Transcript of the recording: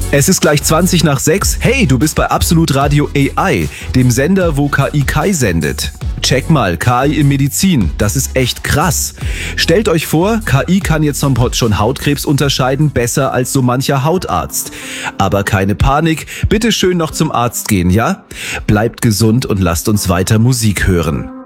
Es ist gleich 20 nach 6. Hey, du bist bei Absolut Radio AI, dem Sender, wo KI Kai sendet. Check mal, KI in Medizin, das ist echt krass. Stellt euch vor, KI kann jetzt schon Hautkrebs unterscheiden, besser als so mancher Hautarzt. Aber keine Panik, bitte schön noch zum Arzt gehen, ja? Bleibt gesund und lasst uns weiter Musik hören.